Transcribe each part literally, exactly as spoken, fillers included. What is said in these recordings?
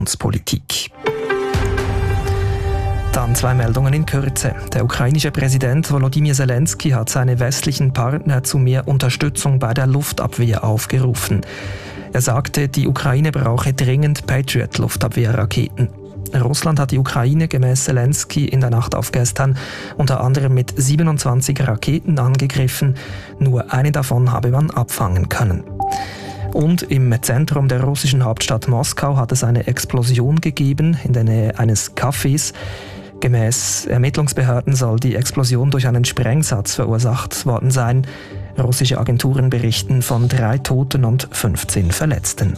Politik. Dann zwei Meldungen in Kürze. Der ukrainische Präsident Volodymyr Zelensky hat seine westlichen Partner zu mehr Unterstützung bei der Luftabwehr aufgerufen. Er sagte, die Ukraine brauche dringend Patriot-Luftabwehrraketen. Russland hat die Ukraine gemäß Zelensky in der Nacht auf gestern unter anderem mit siebenundzwanzig Raketen angegriffen. Nur eine davon habe man abfangen können. Und im Zentrum der russischen Hauptstadt Moskau hat es eine Explosion gegeben in der Nähe eines Cafés. Gemäß Ermittlungsbehörden soll die Explosion durch einen Sprengsatz verursacht worden sein. Russische Agenturen berichten von drei Toten und fünfzehn Verletzten.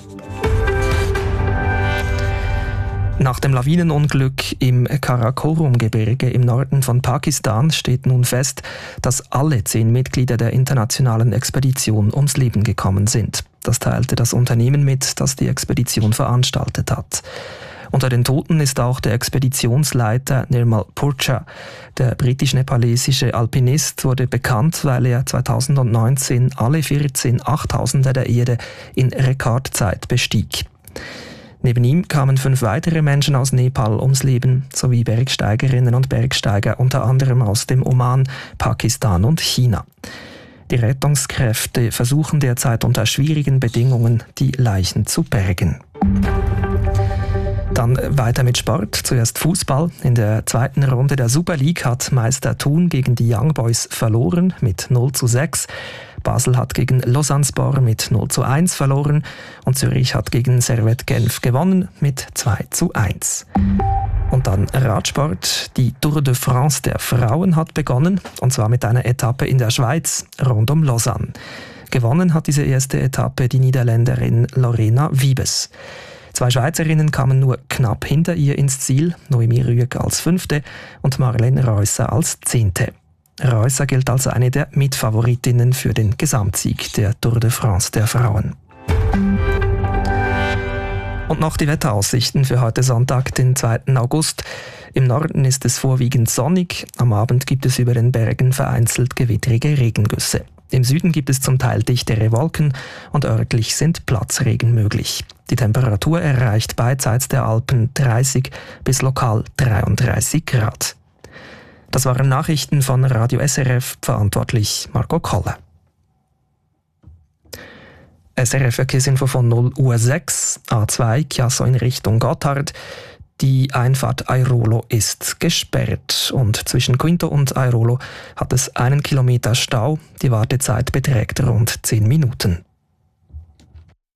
Nach dem Lawinenunglück im Karakorum-Gebirge im Norden von Pakistan steht nun fest, dass alle zehn Mitglieder der internationalen Expedition ums Leben gekommen sind. Das teilte das Unternehmen mit, das die Expedition veranstaltet hat. Unter den Toten ist auch der Expeditionsleiter Nirmal Purcha. Der britisch-nepalesische Alpinist wurde bekannt, weil er zweitausendneunzehn alle vierzehn Achttausender der Erde in Rekordzeit bestieg. Neben ihm kamen fünf weitere Menschen aus Nepal ums Leben, sowie Bergsteigerinnen und Bergsteiger unter anderem aus dem Oman, Pakistan und China. Die Rettungskräfte versuchen derzeit unter schwierigen Bedingungen, die Leichen zu bergen. Dann weiter mit Sport. Zuerst Fußball. In der zweiten Runde der Super League hat Meister Thun gegen die Young Boys verloren mit null zu sechs. Basel hat gegen Lausanne-Sport mit null zu eins verloren und Zürich hat gegen Servette Genf gewonnen mit zwei zu eins. Und dann Radsport. Die Tour de France der Frauen hat begonnen, und zwar mit einer Etappe in der Schweiz rund um Lausanne. Gewonnen hat diese erste Etappe die Niederländerin Lorena Wiebes. Zwei Schweizerinnen kamen nur knapp hinter ihr ins Ziel, Noemi Rüegg als Fünfte und Marlene Reusser als Zehnte. Reusser gilt als eine der Mitfavoritinnen für den Gesamtsieg der Tour de France der Frauen. Und noch die Wetteraussichten für heute Sonntag, den zweiten August. Im Norden ist es vorwiegend sonnig, am Abend gibt es über den Bergen vereinzelt gewittrige Regengüsse. Im Süden gibt es zum Teil dichtere Wolken und örtlich sind Platzregen möglich. Die Temperatur erreicht beidseits der Alpen dreißig bis lokal dreiunddreißig Grad. Das waren Nachrichten von Radio S R F, verantwortlich Marco Koller. S R F-Verkehrsinfo von null Uhr sechs, A zwei, Chiasso in Richtung Gotthard. Die Einfahrt Airolo ist gesperrt und zwischen Quinto und Airolo hat es einen Kilometer Stau. Die Wartezeit beträgt rund zehn Minuten.